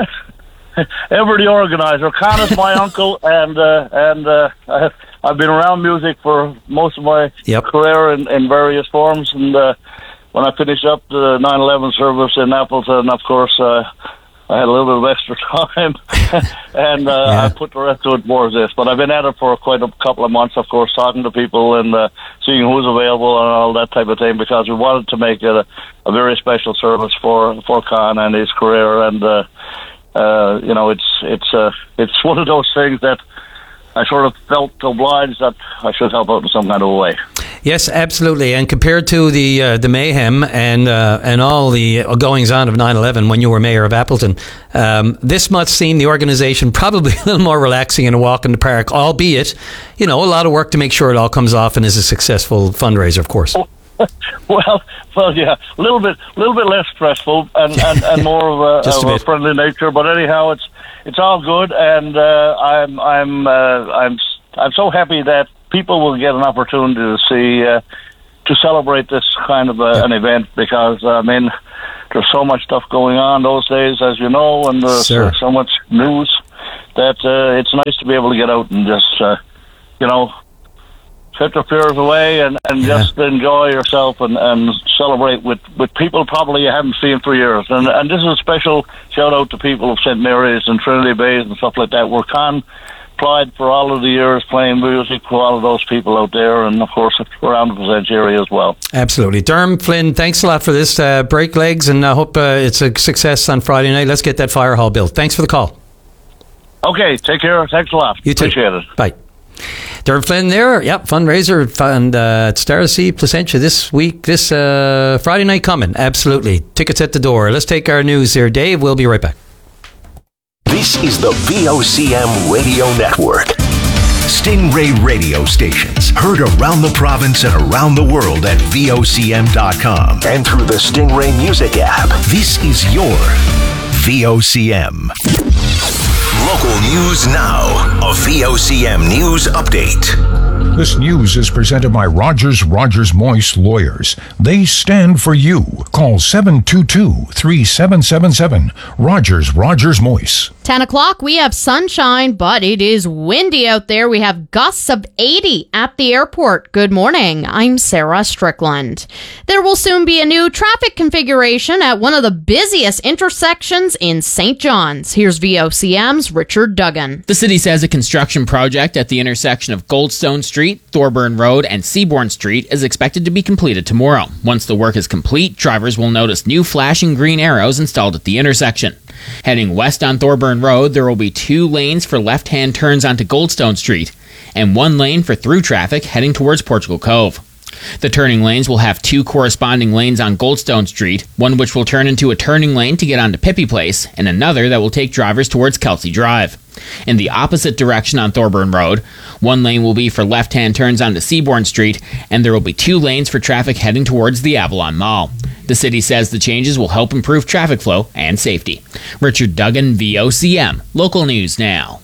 Ever the organizer. Con is my uncle, and uh, and uh, I- I've been around music for most of my
Yep.
career in, in various forms. And uh, when I finished up the nine eleven service in Appleton, of course, uh, I had a little bit of extra time, and uh,
Yeah.
I put the rest of it towards this. But I've been at it for quite a couple of months, of course, talking to people and uh, seeing who's available and all that type of thing, because we wanted to make it a, a very special service for for Con and his career. And uh, uh, you know, it's it's uh, it's one of those things that I sort of felt obliged that I should help out in some kind of a way.
Yes, absolutely. And compared to the uh, the mayhem and uh, and all the goings on of nine eleven when you were mayor of Appleton, um, this must seem the organisation probably a little more relaxing and a walk in the park, albeit, you know, a lot of work to make sure it all comes off and is a successful fundraiser, of course.
well, well, yeah, a little bit, little bit less stressful and, and, and more of a,
Just a
of a
bit.
friendly nature. But anyhow, it's it's all good, and uh, I'm I'm uh, I'm I'm so happy that people will get an opportunity to see uh, to celebrate this kind of a, an event, because I mean, there's so much stuff going on those days, as you know, and there's
Sure.
uh, so much news that uh, it's nice to be able to get out and just uh, you know, set your fears away and, and
Yeah.
just enjoy yourself and, and celebrate with, with people probably you haven't seen for years. And and this is a special shout out to people of Saint Mary's and Trinity Bays and stuff like that. We're Con Clyde for all of the years playing music for all of those people out there, and of course around the Placentia area as well.
Absolutely. Derm Flynn, thanks a lot for this. Uh, break legs, and I hope uh, it's a success on Friday night. Let's get that fire hall built. Thanks for the call.
Okay, take care. Thanks a lot.
You too.
Appreciate it.
Bye. Derm Flynn there. Yep, fundraiser fund uh, at Star Sea Placentia this week, this uh, Friday night coming. Absolutely. Tickets at the door. Let's take our news here. Dave, we'll be right back.
This is the V O C M Radio Network. Stingray radio stations heard around the province and around the world at V O C M dot com and through the Stingray Music app. This is your V O C M. Local news now. A V O C M News Update.
This news is presented by Rogers Rogers Moise Lawyers. They stand for you. Call seven two two, three seven seven seven. Rogers Rogers Moise.
ten o'clock, we have sunshine, but it is windy out there. We have gusts of eighty at the airport. Good morning. I'm Sarah Strickland. There will soon be a new traffic configuration at one of the busiest intersections in Saint John's. Here's V O C M's Richard Duggan.
The city says a construction project at the intersection of Goldstone Street, Thorburn Road, and Seabourn Street is expected to be completed tomorrow. Once the work is complete, drivers will notice new flashing green arrows installed at the intersection. Heading west on Thorburn Road, there will be two lanes for left-hand turns onto Goldstone Street, and one lane for through traffic heading towards Portugal Cove. The turning lanes will have two corresponding lanes on Goldstone Street, one which will turn into a turning lane to get onto Pippi Place, and another that will take drivers towards Kelsey Drive. In the opposite direction on Thorburn Road, one lane will be for left-hand turns onto Seabourn Street, and there will be two lanes for traffic heading towards the Avalon Mall. The city says the changes will help improve traffic flow and safety. Richard Duggan, V O C M. Local News Now.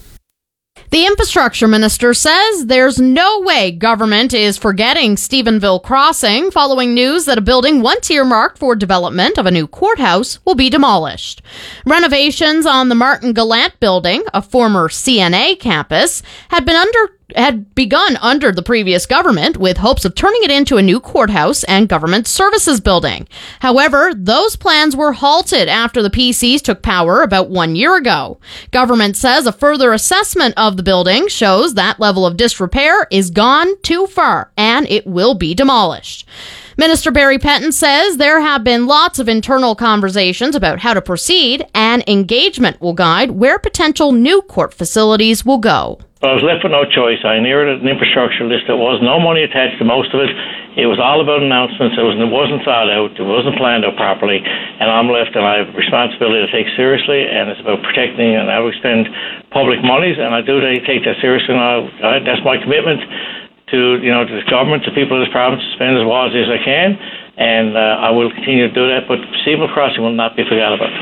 The infrastructure minister says there's no way government is forgetting Stephenville Crossing following news that a building once earmarked for development of a new courthouse will be demolished. Renovations on the Martin Gallant building, a former C N A campus, had been under had begun under the previous government with hopes of turning it into a new courthouse and government services building. However, those plans were halted after the P Cs took power about one year ago. Government says a further assessment of the building shows that level of disrepair is gone too far and it will be demolished. Minister Barry Petton says there have been lots of internal conversations about how to proceed, and engagement will guide where potential new court facilities will go.
I was left with no choice. I inherited an infrastructure list that was no money attached to most of it. It was all about announcements. It, was, it wasn't thought out. It wasn't planned out properly. And I'm left, and I have a responsibility to take seriously, and it's about protecting and how we spend public monies, and I do take that seriously, and I, I, that's my commitment to, you know, to the government, to people of this province, to spend as wisely as I can, and uh, I will continue to do that, but Stephenville Crossing will not be forgot about.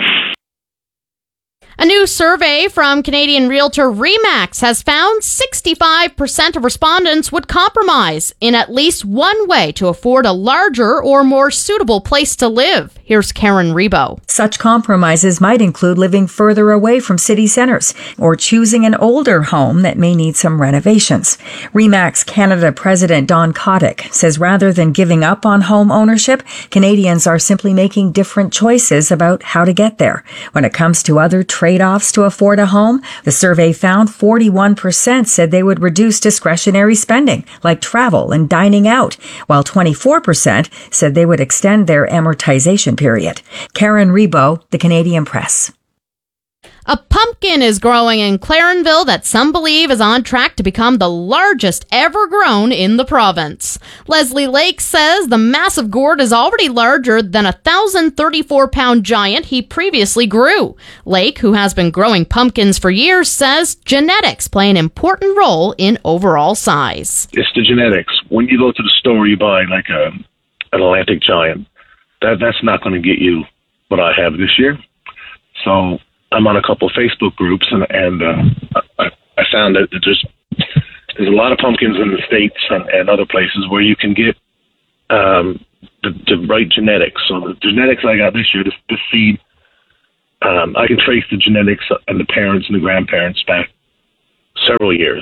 A new survey from Canadian realtor Remax has found sixty-five percent of respondents would compromise in at least one way to afford a larger or more suitable place to live. Here's Karen Rebo.
Such compromises might include living further away from city centers or choosing an older home that may need some renovations. Remax Canada President Don Kotick says rather than giving up on home ownership, Canadians are simply making different choices about how to get there. When it comes to other trade-offs to afford a home, the survey found forty-one percent said they would reduce discretionary spending, like travel and dining out, while twenty-four percent said they would extend their amortization period. Karen Rebo, The Canadian Press.
A pumpkin is growing in Clarenville that some believe is on track to become the largest ever grown in the province. Leslie Lake says the massive gourd is already larger than a one thousand thirty-four pound giant he previously grew. Lake, who has been growing pumpkins for years, says genetics play an important role in overall size.
It's the genetics. When you go to the store, you buy like a
an Atlantic giant. That that's not going to get you what I have this year. So I'm on a couple of Facebook groups, and and uh, I, I found that there's there's a lot of pumpkins in the States and, and other places where you can get um, the, the right genetics. So the genetics I got this year, this, this seed, um, I can trace the genetics and the parents and the grandparents back several years.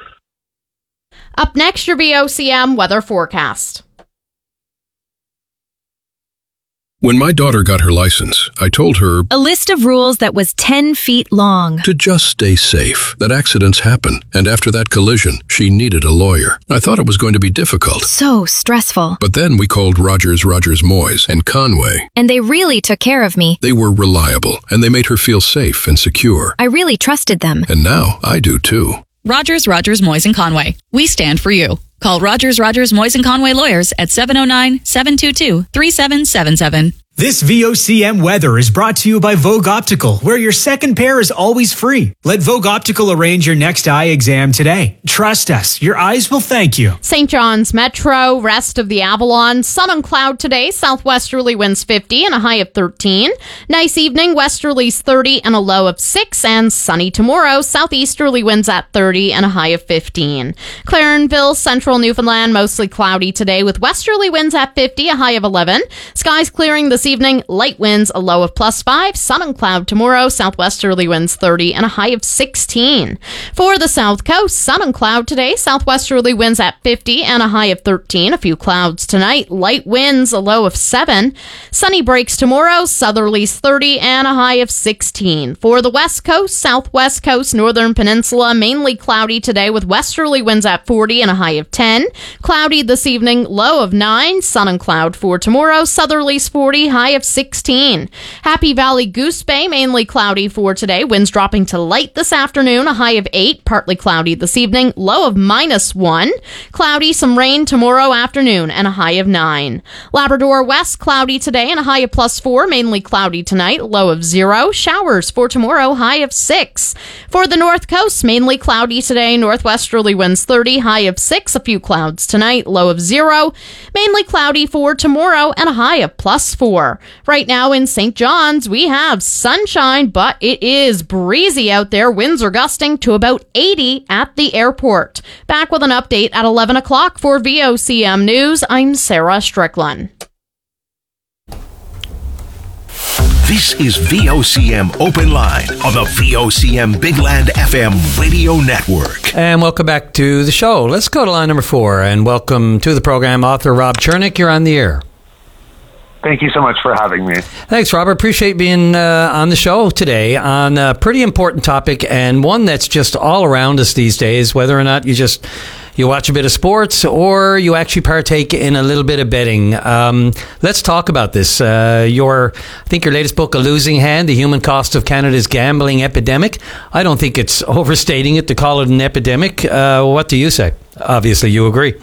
Up next, your V O C M weather forecast.
When my daughter got her license, I told her
a list of rules that was ten feet long.
To just stay safe, that accidents happen, and after that collision, she needed a lawyer. I thought it was going to be difficult.
So stressful.
But then we called Rogers, Rogers, Moyes and Conway.
And they really took care of me.
They were reliable, and they made her feel safe and secure.
I really trusted them.
And now I do too.
Rogers, Rogers, Moyes and Conway. We stand for you. Call Rogers, Rogers, Moyes and Conway lawyers at seven oh nine, seven two two, three seven seven seven.
This V O C M weather is brought to you by Vogue Optical, where your second pair is always free. Let Vogue Optical arrange your next eye exam today. Trust us, your eyes will thank you.
Saint John's Metro, rest of the Avalon, sun and cloud today, southwesterly winds fifty and a high of thirteen. Nice evening, westerlies thirty and a low of six, and sunny tomorrow, southeasterly winds at thirty and a high of fifteen. Clarenville, central Newfoundland, mostly cloudy today with westerly winds at fifty, a high of eleven. Skies clearing this evening, light winds, a low of plus five, sun and cloud tomorrow, southwesterly winds thirty and a high of sixteen. For the south coast, sun and cloud today, southwesterly winds at fifty and a high of thirteen, a few clouds tonight, light winds, a low of seven. Sunny breaks tomorrow, southerlies thirty and a high of sixteen. For the west coast, southwest coast, northern peninsula, mainly cloudy today with westerly winds at forty and a high of ten. Cloudy this evening, low of nine, sun and cloud for tomorrow, southerlies forty, high of sixteen. Happy Valley Goose Bay, mainly cloudy for today. Winds dropping to light this afternoon, a high of eight. Partly cloudy this evening, low of minus one. Cloudy, some rain tomorrow afternoon, and a high of nine. Labrador West, cloudy today, and a high of plus four. Mainly cloudy tonight, low of zero. Showers for tomorrow, high of six. For the north coast, mainly cloudy today. Northwesterly winds thirty, high of six. A few clouds tonight, low of zero. Mainly cloudy for tomorrow, and a high of plus four. Right now in Saint John's, we have sunshine, but it is breezy out there. Winds are gusting to about eighty at the airport. Back with an update at eleven o'clock for V O C M News. I'm Sarah Strickland.
This is V O C M Open Line on the V O C M Big Land F M radio network.
And welcome back to the show. Let's go to line number four and welcome to the program author Rob Chernick. You're on the air.
Thank you so much for having me.
Thanks, Robert. Appreciate being uh, on the show today on a pretty important topic and one that's just all around us these days, whether or not you just you watch a bit of sports or you actually partake in a little bit of betting. Um, let's talk about this. Uh, your, I think your latest book, A Losing Hand, The Human Cost of Canada's Gambling Epidemic. I don't think it's overstating it to call it an epidemic. Uh, what do you say? Obviously, you agree.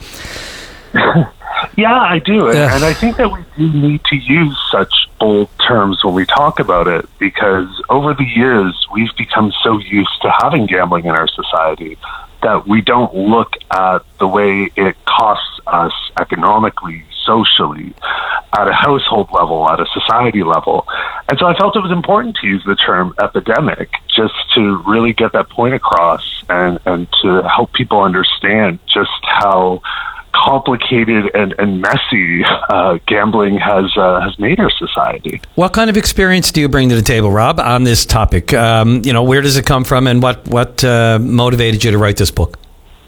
Yeah, I do. And, and I think that we do need to use such bold terms when we talk about it, because over the years, we've become so used to having gambling in our society that we don't look at the way it costs us economically, socially, at a household level, at a society level. And so I felt it was important to use the term epidemic just to really get that point across and, and to help people understand just how complicated and, and messy uh, gambling has uh, has made our society.
What kind of experience do you bring to the table, Rob, on this topic? Um, you know, where does it come from, and what what uh, motivated you to write this book?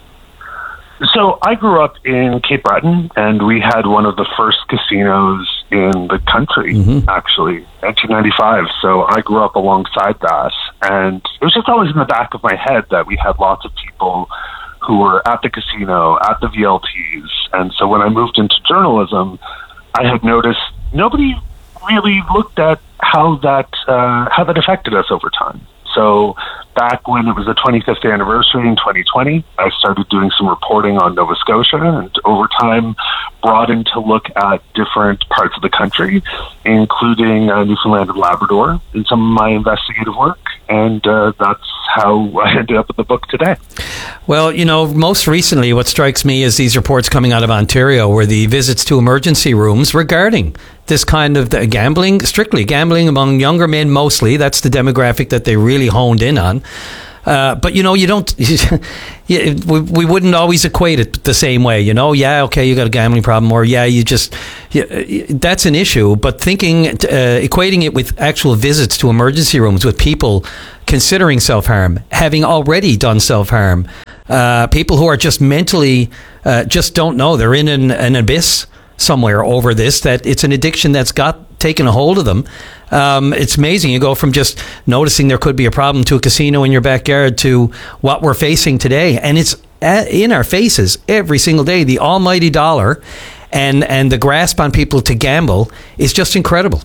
So I grew up in Cape Breton, and we had one of the first casinos in the country, mm-hmm. actually, nineteen ninety-five. So I grew up alongside that, and it was just always in the back of my head that we had lots of people who were at the casino, at the V L Ts. And so when I moved into journalism, I had noticed nobody really looked at how that uh, how that affected us over time. So back when it was the twenty-fifth anniversary in twenty twenty, I started doing some reporting on Nova Scotia, and over time broadened to look at different parts of the country, including uh, Newfoundland and Labrador in some of my investigative work. and uh, that's how I ended up with the book today.
Well, you know, most recently what strikes me is these reports coming out of Ontario where the visits to emergency rooms regarding this kind of the gambling, strictly gambling among younger men mostly. That's the demographic that they really honed in on. Uh, but, you know, you don't, we, we wouldn't always equate it the same way, you know, yeah, okay, you got a gambling problem, or yeah, you just, yeah, that's an issue. But thinking, uh, equating it with actual visits to emergency rooms with people considering self-harm, having already done self-harm, uh, people who are just mentally, uh, just don't know, they're in an, an abyss somewhere over this, that it's an addiction that's got taken a hold of them. Um, it's amazing. You go from just noticing there could be a problem to a casino in your backyard to what we're facing today. And it's at, in our faces every single day. The almighty dollar and, and the grasp on people to gamble is just incredible.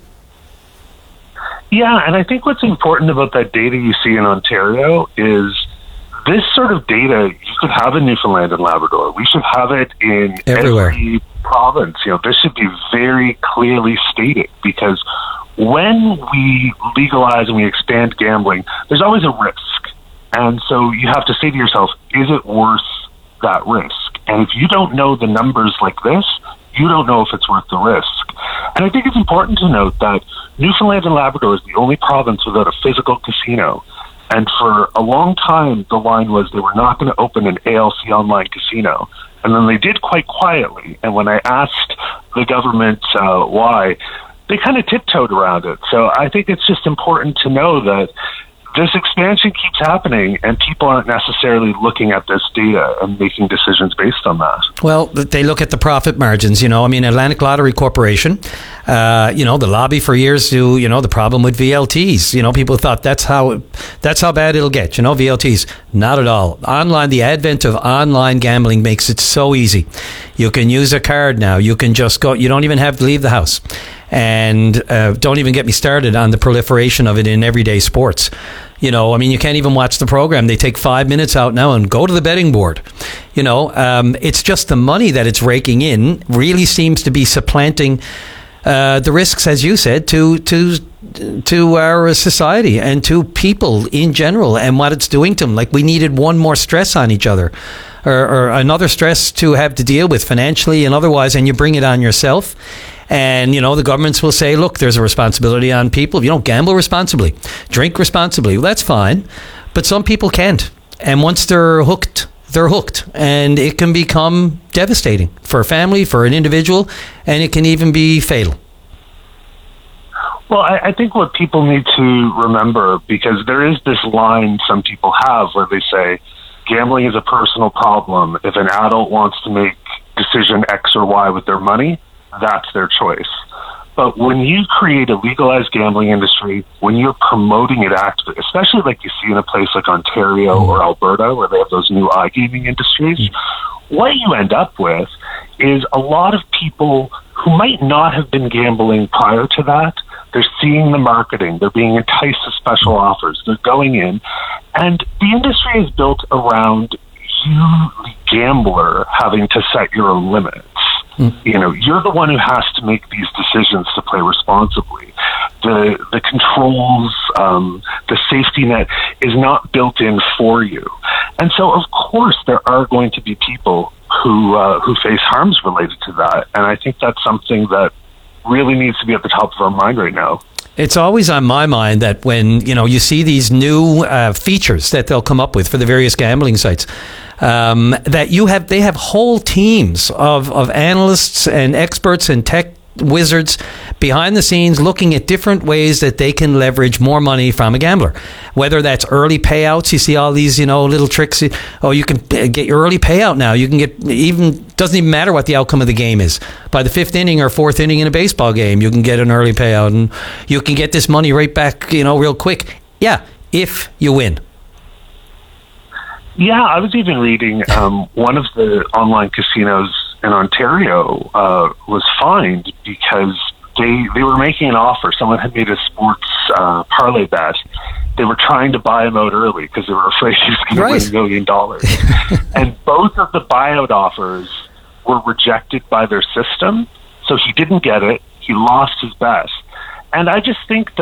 Yeah, and I think what's important about that data you see in Ontario is this sort of data you could have in Newfoundland and Labrador. We should have it in
everywhere.
Every province. You know, this should be very clearly stated, because when we legalize and we expand gambling, there's always a risk. And so you have to say to yourself, is it worth that risk? And if you don't know the numbers like this, you don't know if it's worth the risk. And I think it's important to note that Newfoundland and Labrador is the only province without a physical casino. And for a long time, the line was they were not going to open an A L C online casino. And then they did quite quietly. And when I asked the government uh, why, they kind of tiptoed around it. So I think it's just important to know that this expansion keeps happening, and people aren't necessarily looking at this data and making decisions based on that.
Well, they look at the profit margins, you know. I mean, Atlantic Lottery Corporation, uh, you know, the lobby for years to, you know, the problem with V L Ts. You know, people thought that's how that's how bad it'll get, you know, V L Ts. Not at all. Online, the advent of online gambling makes it so easy. You can use a card now. You can just go, you don't even have to leave the house. And uh, don't even get me started on the proliferation of it in everyday sports. You know, I mean, you can't even watch the program. They take five minutes out now and go to the betting board. You know, um, it's just the money that it's raking in really seems to be supplanting uh, the risks, as you said, to to to our society and to people in general and what it's doing to them. Like, we needed one more stress on each other, or, or another stress to have to deal with financially and otherwise, and you bring it on yourself. And, you know, the governments will say, look, there's a responsibility on people. If you don't gamble responsibly, drink responsibly, well, that's fine. But some people can't. And once they're hooked, they're hooked. And it can become devastating for a family, for an individual, and it can even be fatal.
Well, I, I think what people need to remember, because there is this line some people have where they say, gambling is a personal problem. If an adult wants to make decision X or Y with their money, that's their choice. But when you create a legalized gambling industry, when you're promoting it actively, especially like you see in a place like Ontario or Alberta, where they have those new iGaming industries, what you end up with is a lot of people who might not have been gambling prior to that. They're seeing the marketing. They're being enticed to special offers. They're going in. And the industry is built around you, the gambler, having to set your own limits. You know, you're the one who has to make these decisions to play responsibly. The the controls, um, the safety net is not built in for you. And so, of course, there are going to be people who uh, who face harms related to that. And I think that's something that really needs to be at the top of our mind right now.
It's always on my mind that when, you know, you see these new uh, features that they'll come up with for the various gambling sites, um, that you have, they have whole teams of, of analysts and experts and tech wizards behind the scenes looking at different ways that they can leverage more money from a gambler. Whether that's early payouts, you see all these, you know, little tricks. Oh, you can get your early payout now. You can get, even, doesn't even matter what the outcome of the game is. By the fifth inning or fourth inning in a baseball game, you can get an early payout and you can get this money right back, you know, real quick. Yeah, if you win.
Yeah, I was even reading um, one of the online casinos in Ontario uh, was fined because they they were making an offer. Someone had made a sports uh, parlay bet. They were trying to buy him out early because they were afraid he was going right. to win a million dollars. And both of the buyout offers were rejected by their system, so he didn't get it. He lost his bet. And I just think that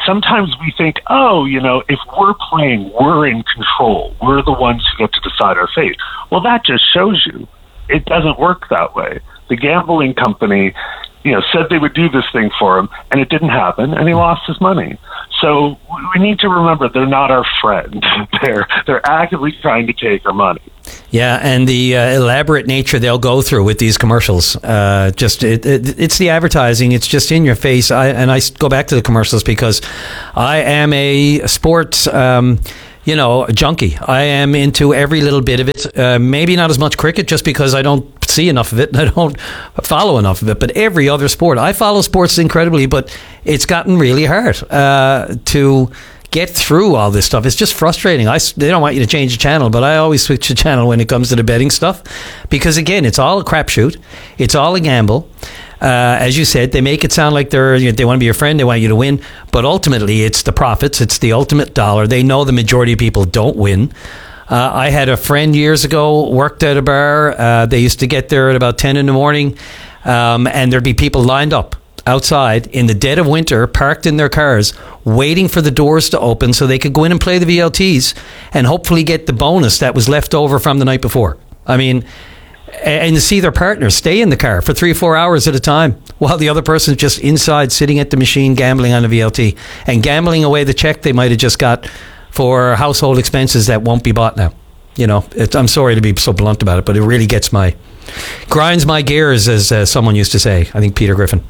sometimes we think, oh, you know, if we're playing, we're in control. We're the ones who get to decide our fate. Well, that just shows you it doesn't work that way. The gambling company, you know, said they would do this thing for him, and it didn't happen, and he lost his money. So we need to remember they're not our friend. They're they're actively trying to take our money.
Yeah, and the uh, elaborate nature they'll go through with these commercials. Uh, just it, it, it's the advertising. It's just in your face. I, and I go back to the commercials because I am a sports, um, you know, junkie. I am into every little bit of it. Uh, maybe not as much cricket, just because I don't see enough of it and I don't follow enough of it. But every other sport, I follow sports incredibly. But it's gotten really hard uh, to get through all this stuff. It's just frustrating. I, they don't want you to change the channel, but I always switch the channel when it comes to the betting stuff because, again, it's all a crapshoot. It's all a gamble. Uh, as you said, they make it sound like they're you know, they want to be your friend, they want you to win, but ultimately it's the profits, it's the ultimate dollar. They know the majority of people don't win. Uh, I had a friend years ago, worked at a bar. Uh, they used to get there at about ten in the morning, um, and there'd be people lined up outside in the dead of winter, parked in their cars, waiting for the doors to open so they could go in and play the V L Ts and hopefully get the bonus that was left over from the night before. I mean, and to see their partners stay in the car for three or four hours at a time while the other person's just inside sitting at the machine gambling on the V L T and gambling away the check they might have just got for household expenses that won't be bought now. You know, it, I'm sorry to be so blunt about it, but it really gets my, grinds my gears, as uh, someone used to say. I think Peter Griffin.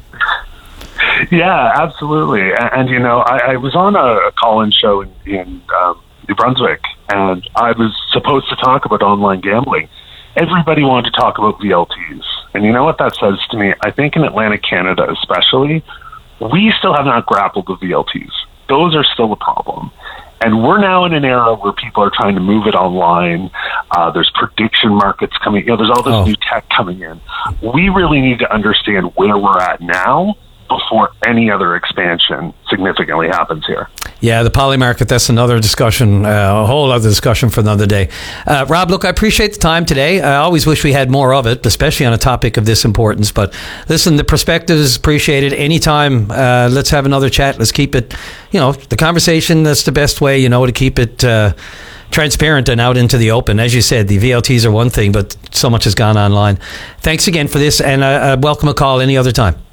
Yeah, absolutely. And, and you know, I, I was on a, a call-in show in, in um, New Brunswick, and I was supposed to talk about online gambling. Everybody wanted to talk about V L Ts. And you know what that says to me? I think in Atlantic Canada especially, we still have not grappled with V L Ts. Those are still a problem. And we're now in an era where people are trying to move it online. Uh, there's prediction markets coming. You know, there's all this oh. new tech coming in. We really need to understand where we're at now before any other expansion significantly happens here.
Yeah, the poly market, that's another discussion, uh, a whole other discussion for another day. Uh, Rob, look, I appreciate the time today. I always wish we had more of it, especially on a topic of this importance. But listen, the perspective is appreciated. Anytime, uh, let's have another chat. Let's keep it, you know, the conversation, that's the best way, you know, to keep it uh, transparent and out into the open. As you said, the V L Ts are one thing, but so much has gone online. Thanks again for this, and uh, uh, welcome a call any other time.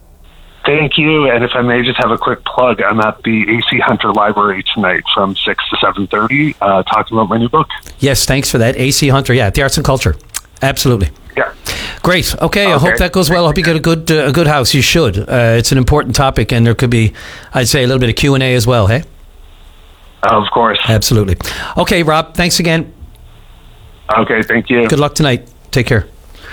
Thank you, and if I may just have a quick plug, I'm at the A C Hunter Library tonight from six to seven thirty, uh, talking about my new book.
Yes, thanks for that. A C Hunter, yeah, the arts and culture. Absolutely.
Yeah.
Great. Okay, okay. I hope that goes well. I hope you get a good uh, a good house. You should. Uh, it's an important topic, and there could be, I'd say, a little bit of Q and A as well, hey?
Of course.
Absolutely. Okay, Rob, thanks again.
Okay, thank you.
Good luck tonight. Take care.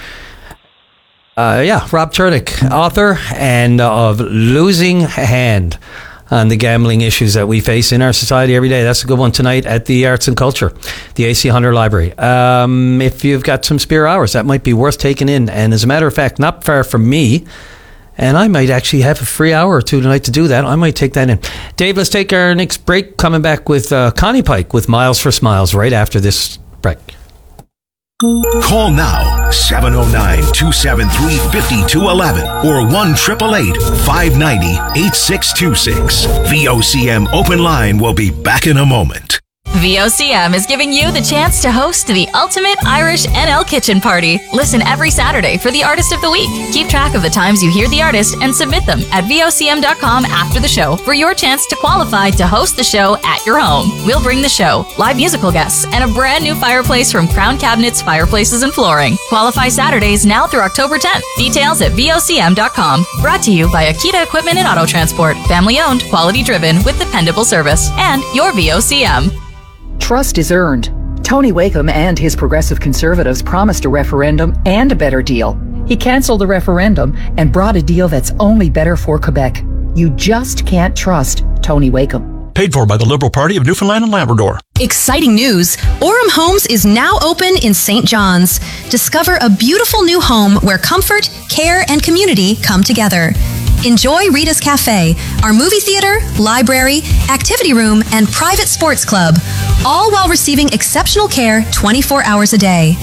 Uh, yeah, Rob Chernick, author and uh, of Losing Hand on the gambling issues that we face in our society every day. That's a good one tonight at the Arts and Culture, the A C Hunter Library. Um, if you've got some spare hours, that might be worth taking in. And as a matter of fact, not far from me, and I might actually have a free hour or two tonight to do that. I might take that in. Dave, let's take our next break. Coming back with uh, Connie Pike with Miles for Smiles right after this break.
Call now, seven oh nine, two seven three, five two one one or one eight eight eight, five nine zero, eight six two six. V O C M Open Line will be back in a moment.
V O C M is giving you the chance to host the ultimate Irish N L kitchen party. Listen every Saturday for the Artist of the Week. Keep track of the times you hear the artist and submit them at V O C M dot com after the show for your chance to qualify to host the show at your home. We'll bring the show, live musical guests, and a brand new fireplace from Crown Cabinets, Fireplaces and Flooring. Qualify Saturdays now through October tenth. Details at V O C M dot com. Brought to you by Akita Equipment and Auto Transport. Family owned, quality driven, with dependable service. And your V O C M.
Trust is earned. Tony Wakeham and his progressive conservatives promised a referendum and a better deal. He canceled the referendum and brought a deal that's only better for Quebec. You just can't trust Tony Wakeham.
Paid for by the Liberal Party of Newfoundland and Labrador.
Exciting news! Orem Homes is now open in Saint John's. Discover a beautiful new home where comfort, care, and community come together. Enjoy Rita's Cafe, our movie theater, library, activity room, and private sports club, all while receiving exceptional care twenty-four hours a day.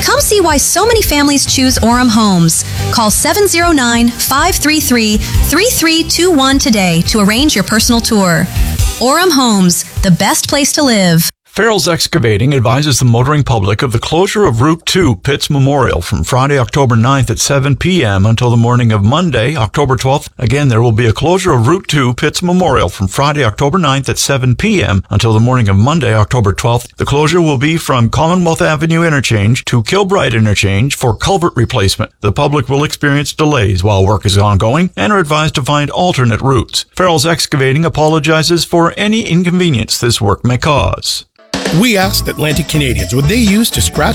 Come see why so many families choose Orem Homes. Call seven oh nine, five three three, three three two one today to arrange your personal tour. Orem Homes, the best place to live.
Farrell's Excavating advises the motoring public of the closure of Route two Pitts Memorial from Friday, October ninth at seven p.m. until the morning of Monday, October twelfth. Again, there will be a closure of Route two Pitts Memorial from Friday, October ninth at seven p.m. until the morning of Monday, October twelfth. The closure will be from Commonwealth Avenue Interchange to Kilbride Interchange for culvert replacement. The public will experience delays while work is ongoing and are advised to find alternate routes. Farrell's Excavating apologizes for any inconvenience this work may cause.
We asked Atlantic Canadians what they use to scratch